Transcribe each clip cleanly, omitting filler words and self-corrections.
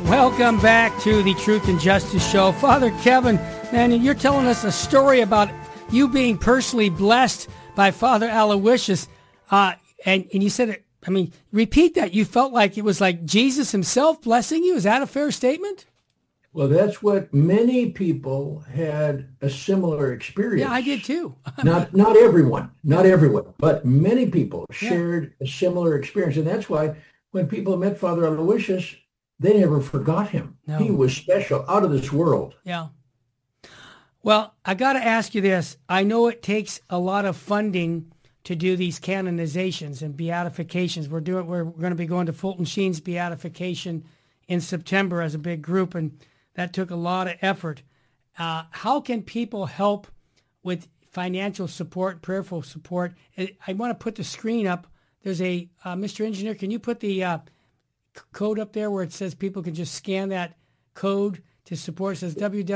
Welcome back to the Truth and Justice Show. Father Kevin, man, you're telling us a story about you being personally blessed by Father Aloysius. And you said it, repeat that. You felt like it was like Jesus himself blessing you. Is that a fair statement? Well, that's what many people had a similar experience. Yeah, I did too. Not everyone, but many people shared a similar experience. And that's why when people met Father Aloysius, they never forgot him. No. He was special, out of this world. Yeah. Well, I got to ask you this. I know it takes a lot of funding to do these canonizations and beatifications. We're going to be going to Fulton Sheen's beatification in September as a big group, and that took a lot of effort. How can people help with financial support, prayerful support? I want to put the screen up. There's a, Mr. Engineer, can you put the code up there where it says people can just scan that code to support? It says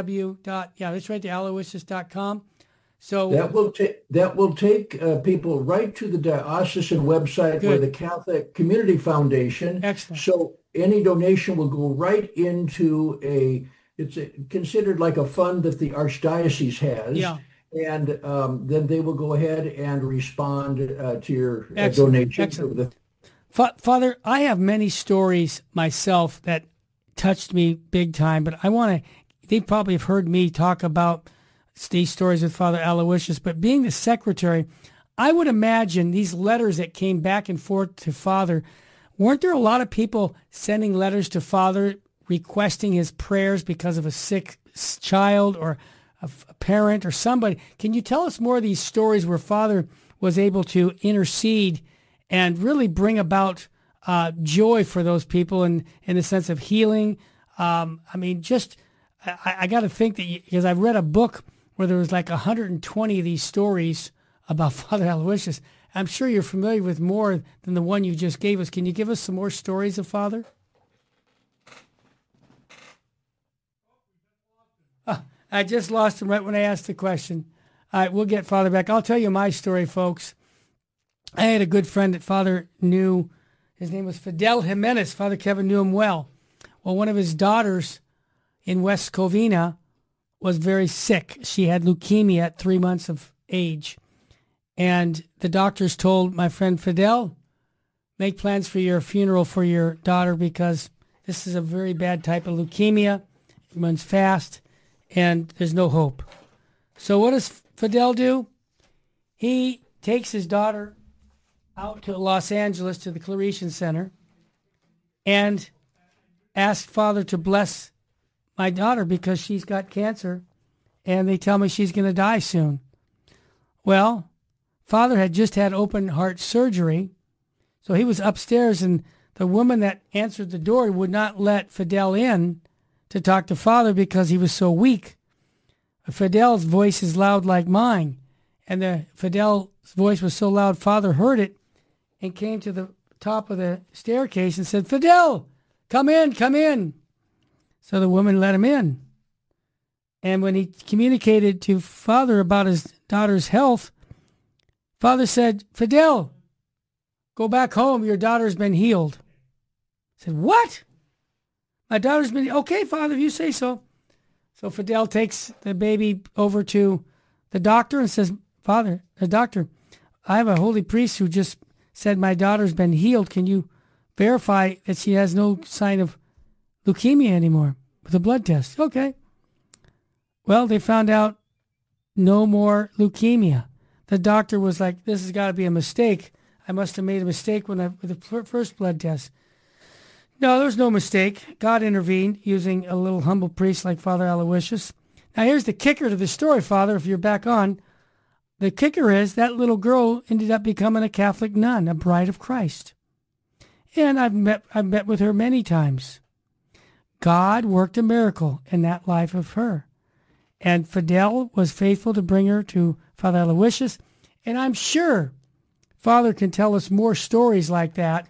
that's right, the aloysius.com. So that will take people right to the diocesan website. Good. Where the Catholic Community Foundation. Excellent. So any donation will go right into it's considered like a fund that the Archdiocese has. Yeah. And then they will go ahead and respond to your donation. Excellent. Father, I have many stories myself that touched me big time, but they probably have heard me talk about these stories with Father Aloysius, but being the secretary, I would imagine these letters that came back and forth to Father, weren't there a lot of people sending letters to Father requesting his prayers because of a sick child or a parent or somebody? Can you tell us more of these stories where Father was able to intercede and really bring about joy for those people in the sense of healing? I got to think that because I've read a book where there was like 120 of these stories about Father Aloysius. I'm sure you're familiar with more than the one you just gave us. Can you give us some more stories of Father? I just lost him right when I asked the question. All right, we'll get Father back. I'll tell you my story, folks. I had a good friend that Father knew. His name was Fidel Jimenez. Father Kevin knew him well. Well, one of his daughters in West Covina was very sick. She had leukemia at 3 months of age. And the doctors told my friend Fidel, make plans for your funeral for your daughter because this is a very bad type of leukemia. It runs fast and there's no hope. So what does Fidel do? He takes his daughter out to Los Angeles to the Claretian Center and asked Father to bless my daughter because she's got cancer and they tell me she's going to die soon. Well, Father had just had open heart surgery, so he was upstairs and the woman that answered the door would not let Fidel in to talk to Father because he was so weak. Fidel's voice is loud like mine, and Fidel's voice was so loud Father heard it and came to the top of the staircase and said, Fidel, come in, come in. So the woman let him in. And when he communicated to Father about his daughter's health, Father said, Fidel, go back home. Your daughter's been healed. I said, what? My daughter's been, okay, Father, if you say so. So Fidel takes the baby over to the doctor and says, Father, the doctor, I have a holy priest who just said my daughter's been healed. Can you verify that she has no sign of leukemia anymore with a blood test? Okay. Well, they found out no more leukemia. The doctor was like, this has got to be a mistake. I must have made a mistake with the first blood test. No, there was no mistake. God intervened using a little humble priest like Father Aloysius. Now, here's the kicker to the story, Father, if you're back on. The kicker is that little girl ended up becoming a Catholic nun, a bride of Christ. And I've met with her many times. God worked a miracle in that life of her. And Fidel was faithful to bring her to Father Aloysius. And I'm sure Father can tell us more stories like that.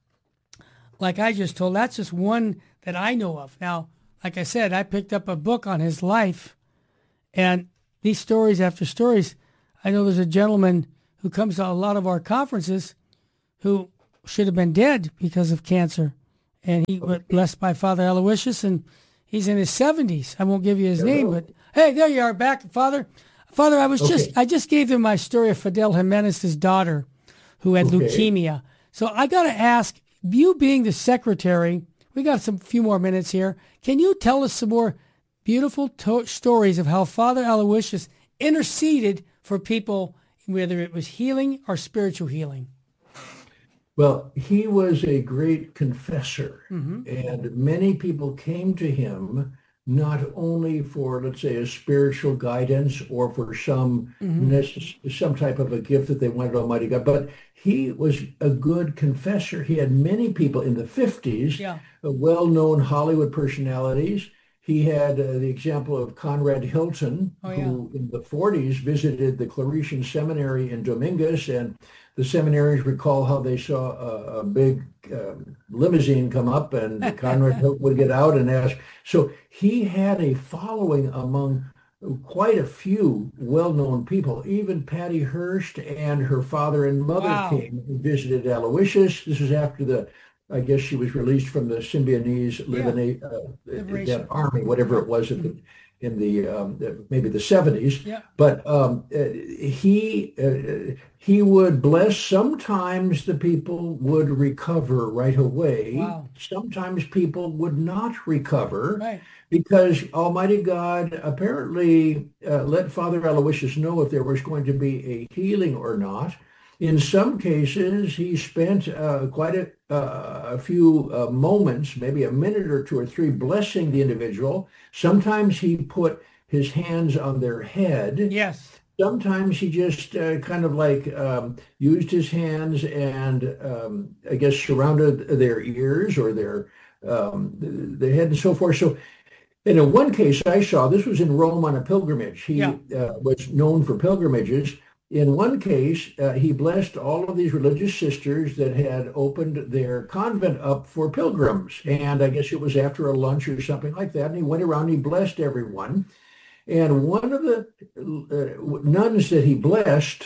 Like I just told, that's just one that I know of. Now, like I said, I picked up a book on his life. And these stories after stories, I know there's a gentleman who comes to a lot of our conferences who should have been dead because of cancer. and he was blessed by Father Aloysius, and he's in his 70s. I won't give you his name, but hey, there you are, back, Father. Father, I just gave them my story of Fidel Jimenez's daughter, who had leukemia. So I got to ask, you being the secretary, we got few more minutes here. Can you tell us some more beautiful stories of how Father Aloysius interceded for people, whether it was healing or spiritual healing? Well, he was a great confessor, and many people came to him not only for, let's say, a spiritual guidance or for some type of a gift that they wanted Almighty God, but he was a good confessor. He had many people in the 50s, well-known Hollywood personalities. He had the example of Conrad Hilton, who in the 40s visited the Claretian Seminary in Dominguez, and the seminarians recall how they saw a big limousine come up, and Conrad Hilton would get out and ask. So he had a following among quite a few well-known people. Even Patty Hearst and her father and mother came and visited Aloysius. This was after I guess she was released from the Symbionese that army, whatever it was in the maybe the 70s. Yeah. But he would bless. Sometimes the people would recover right away. Wow. Sometimes people would not recover because Almighty God apparently let Father Aloysius know if there was going to be a healing or not. In some cases, he spent quite a few moments, maybe a minute or two or three, blessing the individual. Sometimes he put his hands on their head. Yes. Sometimes he just kind of like used his hands and I guess surrounded their ears or their head and so forth. So, and in one case I saw, this was in Rome on a pilgrimage. He was known for pilgrimages. In one case, he blessed all of these religious sisters that had opened their convent up for pilgrims. And I guess it was after a lunch or something like that. And he went around and he blessed everyone. And one of the nuns that he blessed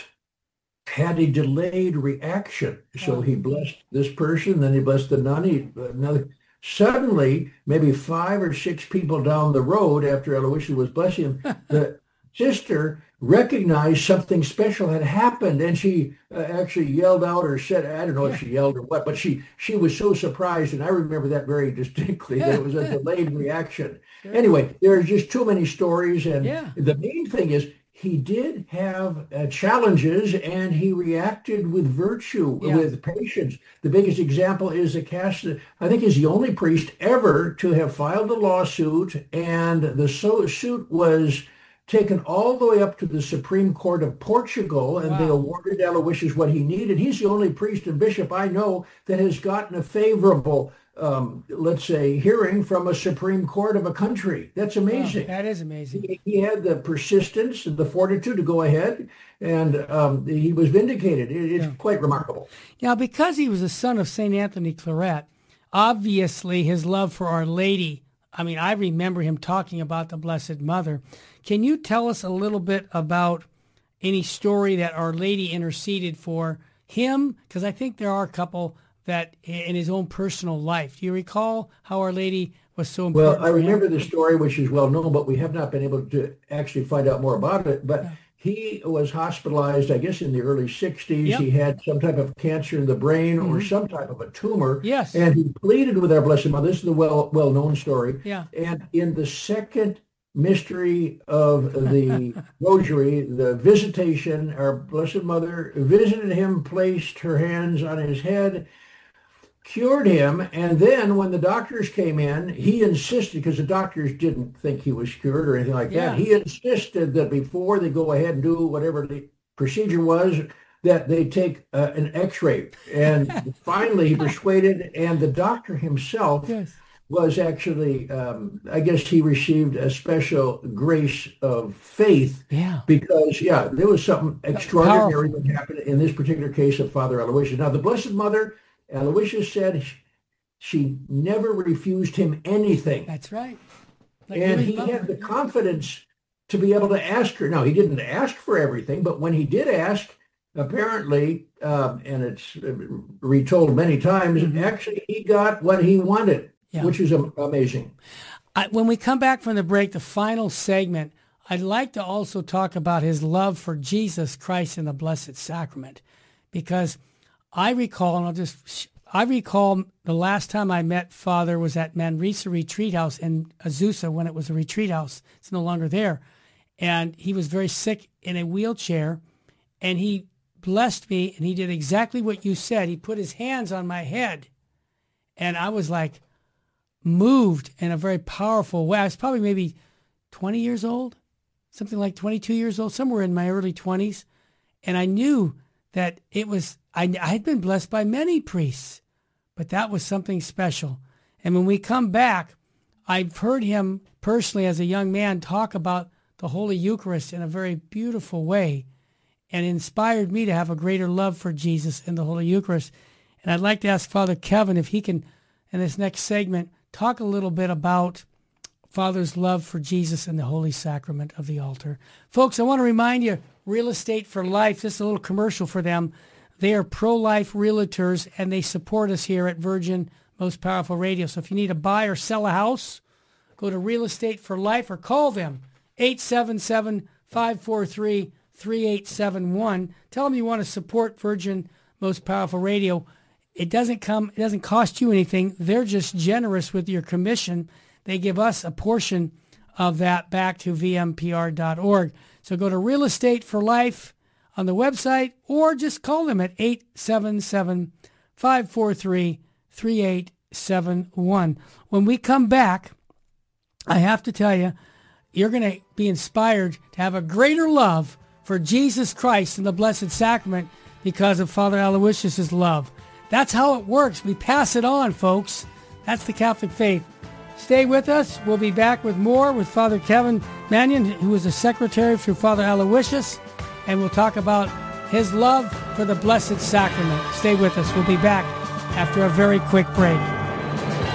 had a delayed reaction. So he blessed this person, then he blessed the nun, another. Suddenly, maybe 5 or 6 people down the road after Aloysius was blessing him, the sister recognized something special had happened, and she actually yelled out or said, I don't know if she yelled or what, but she was so surprised, and I remember that very distinctly, that it was a delayed reaction. Anyway, there are just too many stories, and the main thing is he did have challenges, and he reacted with virtue, with patience. The biggest example is I think he's the only priest ever to have filed a lawsuit, and the suit was taken all the way up to the Supreme Court of Portugal, and they awarded Aloysius what he needed. He's the only priest and bishop I know that has gotten a favorable, let's say, hearing from a Supreme Court of a country. That's amazing. That is amazing. He had the persistence and the fortitude to go ahead, and he was vindicated. It's quite remarkable. Now, because he was the son of St. Anthony Claret, obviously his love for Our Lady, I mean, I remember him talking about the Blessed Mother. Can you tell us a little bit about any story that Our Lady interceded for him? Because I think there are a couple that in his own personal life. Do you recall how Our Lady was so important? Well, I remember the story, which is well known, but we have not been able to actually find out more about it. But he was hospitalized, I guess, in the early 60s. Yep. He had some type of cancer in the brain or some type of a tumor. Yes. And he pleaded with our Blessed Mother. This is the well-known story. Yeah. And in the second mystery of the Rosary, the visitation, our Blessed Mother visited him, placed her hands on his head, cured him, and then when the doctors came in, he insisted, because the doctors didn't think he was cured or anything like that, he insisted that before they go ahead and do whatever the procedure was, that they take an x-ray. And finally he persuaded, and the doctor himself was actually, I guess he received a special grace of faith because, there was something extraordinary that happened in this particular case of Father Aloysius. Now, the Blessed Mother, Aloysius said she never refused him anything. That's right. And he had the confidence to be able to ask her. Now, he didn't ask for everything, but when he did ask, apparently, and it's retold many times, actually he got what he wanted, which is amazing. When we come back from the break, the final segment, I'd like to also talk about his love for Jesus Christ and the Blessed Sacrament, because I recall the last time I met Father was at Manresa Retreat House in Azusa when it was a retreat house. It's no longer there. And he was very sick in a wheelchair, and he blessed me, and he did exactly what you said. He put his hands on my head, and I was like moved in a very powerful way. I was probably maybe 20 years old, something like 22 years old, somewhere in my early 20s. And I knew that it was, I had been blessed by many priests, but that was something special. And when we come back, I've heard him personally as a young man talk about the Holy Eucharist in a very beautiful way, and inspired me to have a greater love for Jesus in the Holy Eucharist. And I'd like to ask Father Kevin if he can, in this next segment, talk a little bit about Father's love for Jesus and the Holy Sacrament of the altar. Folks, I want to remind you, Real Estate for Life, this is a little commercial for them. They are pro-life realtors, and they support us here at Virgin Most Powerful Radio. So if you need to buy or sell a house, go to Real Estate for Life or call them, 877-543-3871. Tell them you want to support Virgin Most Powerful Radio. It doesn't cost you anything. They're just generous with your commission. They give us a portion of that back to vmpr.org. So go to Real Estate for Life on the website, or just call them at 877-543-3871. When we come back, I have to tell you, you're going to be inspired to have a greater love for Jesus Christ and the Blessed Sacrament because of Father Aloysius' love. That's how it works. We pass it on, folks. That's the Catholic faith. Stay with us. We'll be back with more with Father Kevin Mannion, who is a secretary through Father Aloysius, and we'll talk about his love for the Blessed Sacrament. Stay with us. We'll be back after a very quick break.